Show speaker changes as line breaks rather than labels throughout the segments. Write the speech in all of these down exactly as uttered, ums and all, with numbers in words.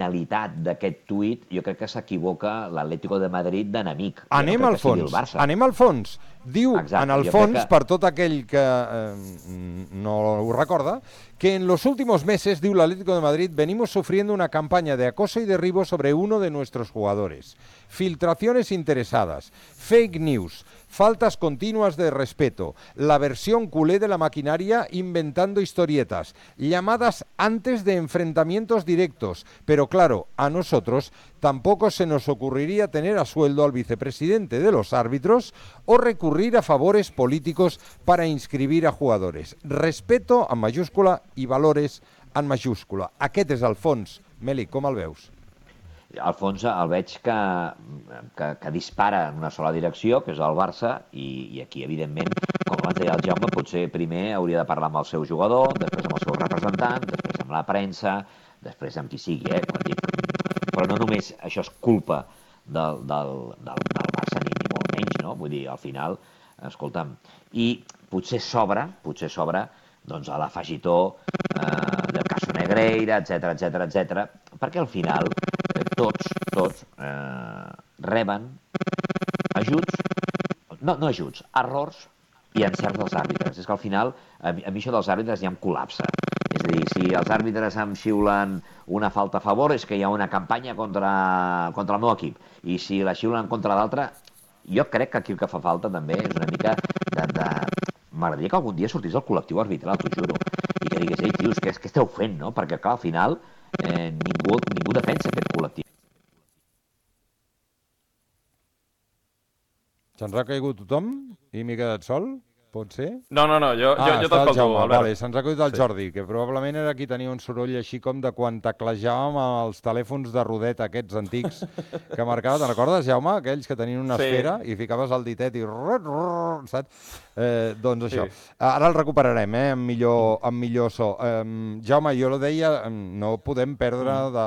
finalitat d'aquest tuit, jo crec que s'equivoca l'Atlético de Madrid d'enemic.
Anem al fons, anem al fons. Diu,
Exacte,
en el
jo
fons,
crec que-
per tot aquell que eh, no ho recorda, que en los últimos meses, diu l'Atlético de Madrid, venimos sufriendo una campaña de acoso y derribo sobre uno de nuestros jugadores. Filtraciones interesadas, fake news, faltas continuas de respeto, la versión culé de la maquinaria inventando historietas, llamadas antes de enfrentamientos directos. Pero claro, a nosotros tampoco se nos ocurriría tener a sueldo al vicepresidente de los árbitros o recurrir a favores políticos para inscribir a jugadores. Respeto en mayúscula i valores en majúscula. Aquest és el fons. Meli, com el veus?
Al fons el veig que, que, que dispara en una sola direcció, que és el Barça, i, i aquí, evidentment, com abans deia el Jaume, potser primer hauria de parlar amb el seu jugador, després amb el seu representant, després amb la premsa, després amb qui sigui, eh? Com dic, però no només això és culpa del, del, del, del Barça, ni, ni molt menys, no? Vull dir, al final, escolta'm, i potser s'obre, potser s'obre, doncs, a l'afegitó eh, del caso Negreira, etcètera, etcètera, etcètera, perquè al final eh, tots, tots eh, reben ajuts, no, no ajuts, errors i encerts dels àrbitres. És que al final, a mi, a mi això dels àrbitres ja em col·lapsa. És a dir, si els àrbitres em xiulen una falta a favor, és que hi ha una campanya contra, contra el meu equip. I si la xiulen contra l'altre, jo crec que aquí el que fa falta també és una mica de... de... M'agradaria que algun dia sortís el col·lectiu arbitral, t'ho juro, i que digués, ei, tios, què, què esteu fent, no? Perquè, clar, al final, eh, ningú, ningú defensa aquest col·lectiu.
Se'ns ha caigut tothom i m'he quedat sol? Pot ser?
No, no, no, jo,
ah,
jo, jo t'escolto, Albert.
Vale, se'ns ha caigut el
Sí.
Jordi, que probablement era qui tenia un soroll així com de quan teclejàvem els telèfons de rodet aquests antics que marcava. Te'n recordes, Jaume? Aquells que tenien una
Sí.
esfera i ficaves el ditet i... saps? Eh, doncs això.
Sí.
Ara el recuperarem, eh, amb millor, amb millor so. Eh, Jaume, jo ho deia, no podem perdre de,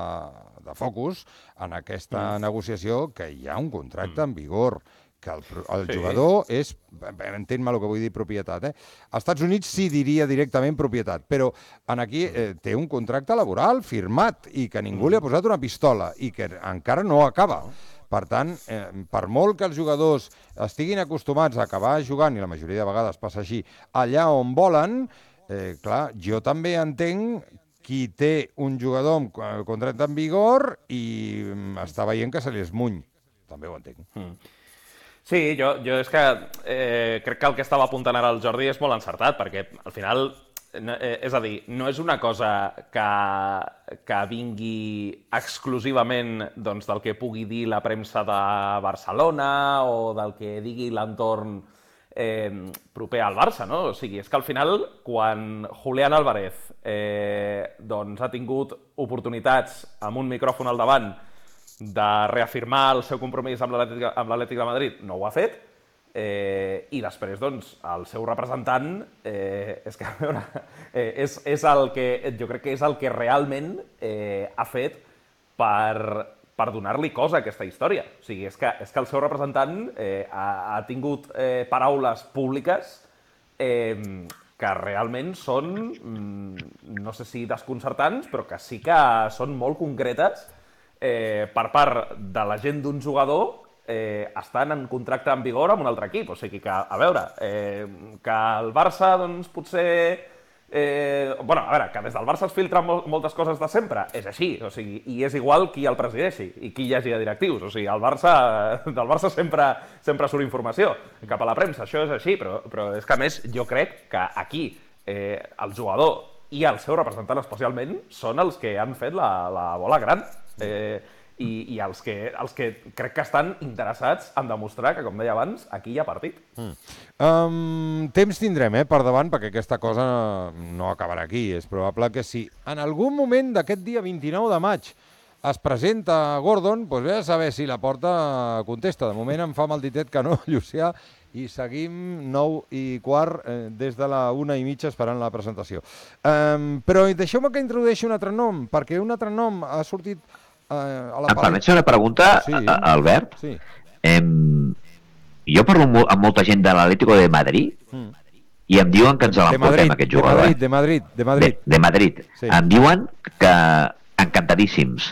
de focus en aquesta
Mm.
negociació que hi ha un contracte en vigor, que el, el
Sí.
jugador és, entén-me el que vull dir propietat, eh? Als Estats Units sí diria directament propietat, però en aquí eh, té un contracte laboral firmat i que ningú li ha posat una pistola i que encara no acaba. Per tant, eh, per molt que els jugadors estiguin acostumats a acabar jugant, i la majoria de vegades passa així, allà on volen, eh, clar, jo també entenc qui té un jugador amb contracte en vigor i està veient que se li esmuny. També ho entenc.
Mm. Sí, jo, jo és que eh, crec que el que estava apuntant ara el Jordi és molt encertat, perquè al final, eh, és a dir, no és una cosa que, que vingui exclusivament doncs, del que pugui dir la premsa de Barcelona o del que digui l'entorn eh, proper al Barça, no? O sigui, és que al final, quan Julián Álvarez eh, doncs, ha tingut oportunitats amb un micròfon al davant de reafirmar el seu compromís amb l'Atlètic de Madrid, no ho ha fet, eh, i després, doncs, el seu representant, eh, és que, a veure, eh, és, és el que, jo crec que és el que realment eh, ha fet per, per donar-li cosa a aquesta història. O sigui, és que, és que el seu representant eh, ha, ha tingut eh, paraules públiques eh, que realment són, mm, no sé si desconcertants, però que sí que són molt concretes Eh, per part de la gent d'un jugador eh, estan en contracte en vigor amb un altre equip. O sigui que, a veure, eh, que el Barça, doncs, potser... Eh, bueno, a veure, que des del Barça es filtren mol moltes coses de sempre, és així, o sigui, i és igual qui el presideixi i qui hi hagi de directius. O sigui, el Barça, del Barça sempre, sempre surt informació cap a la premsa, això és així, però, però és que, a més, jo crec que aquí eh, el jugador i el seu representant especialment són els que han fet la, la bola gran. Eh, i, i els, que, els que crec que estan interessats en demostrar que, com deia abans, aquí hi ha partit.
Mm. Um, temps tindrem, eh, per davant, perquè aquesta cosa no acabarà aquí. És probable que si en algun moment d'aquest dia vint-i-nou de maig es presenta Gordon, doncs ve a saber si la porta contesta. De moment em fa mal ditet que no, Llucià, i seguim nou i quart eh, des de la una i mitja esperant la presentació. Um, però deixeu-me que introdueixi un altre nom, perquè un altre nom ha sortit eh, a la...
Em permets una pregunta, sí. Albert?
Sí.
Em... Jo parlo amb molta gent de l'Atlético de Madrid mm. i em diuen que ens l'emportem, aquest jugador.
De Madrid, de Madrid, de Madrid.
De, de Madrid. Sí. Em diuen que encantadíssims.